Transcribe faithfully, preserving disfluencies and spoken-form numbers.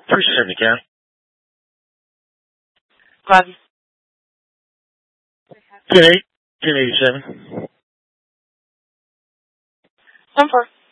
three seventy county. Glad. ten eight, ten eighty-seven. Number.